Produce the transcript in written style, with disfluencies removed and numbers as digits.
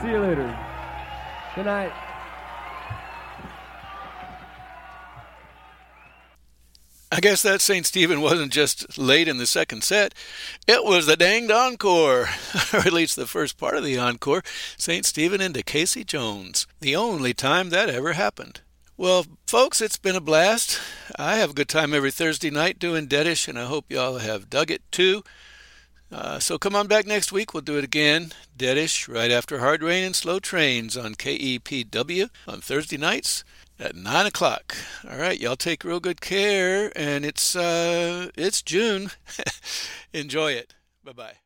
See you later. Good night. I guess that St. Stephen wasn't just late in the second set. It was the danged encore, or at least the first part of the encore, St. Stephen into Casey Jones, the only time that ever happened. Well, folks, it's been a blast. I have a good time every Thursday night doing Deadish, and I hope y'all have dug it too. So come on back next week. We'll do it again. Deadish right after Hard Rain and Slow Trains on KEPW on Thursday nights at 9 o'clock. All right, y'all take real good care, and it's June. Enjoy it. Bye-bye.